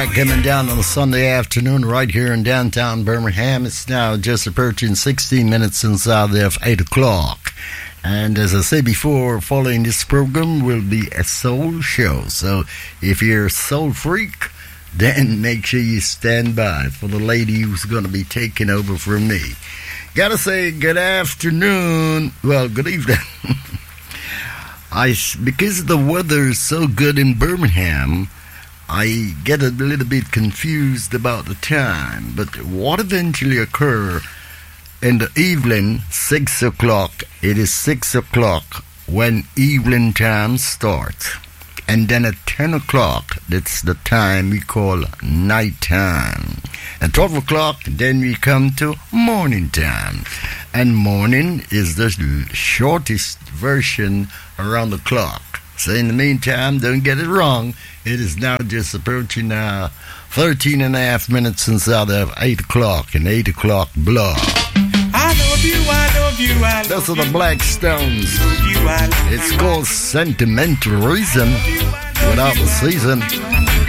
track coming down on a Sunday afternoon right here in downtown Birmingham. It's now just approaching 16 minutes inside of 8 o'clock. And as I said before, following this program will be a soul show. So if you're a soul freak, then make sure you stand by for the lady who's going to be taking over from me. Gotta say good afternoon. Well, good evening. Because the weather is so good in Birmingham, I get a little bit confused about the time. But what eventually occurs in the evening, 6 o'clock, it is 6 o'clock when evening time starts. And then at 10 o'clock, that's the time we call night time. At 12 o'clock, then we come to morning time. And morning is the shortest version around the clock. So in the meantime, don't get it wrong. It is now just approaching 13 and a half minutes inside of 8 o'clock and 8 o'clock block. I love you, I love you, I love you. Those are the Black Stones. It's called Sentimental Reason without the season.